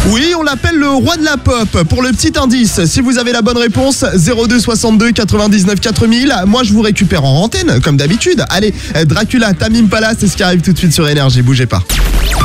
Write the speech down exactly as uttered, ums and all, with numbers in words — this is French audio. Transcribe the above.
Oui, on l'appelle le roi de la pop. Pour le petit indice, si vous avez la bonne réponse, zéro deux soixante-deux quatre-vingt-dix-neuf quatre mille, moi je vous récupère en antenne, comme d'habitude. Allez, Dracula, Tamim Pala, c'est ce qui arrive tout de suite sur Énergie, bougez pas.